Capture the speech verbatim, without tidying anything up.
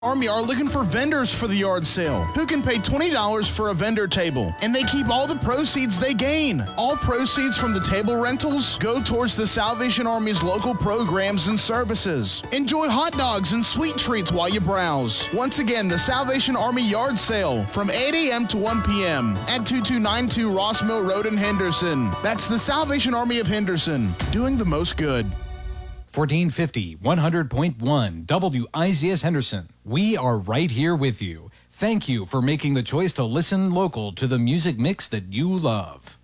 Army are looking for vendors for the yard sale who can pay twenty dollars for a vendor table, and they keep all the proceeds they gain. All proceeds from the table rentals go towards the Salvation Army's local programs and services. Enjoy hot dogs and sweet treats while you browse. Once again, the Salvation Army yard sale from eight a.m. to one p.m. at twenty-two ninety-two Ross Mill Road in Henderson. That's the Salvation Army of Henderson, doing the most good. fourteen fifty, one hundred point one W I Z S Henderson. We are right here with you. Thank you for making the choice to listen local to the music mix that you love.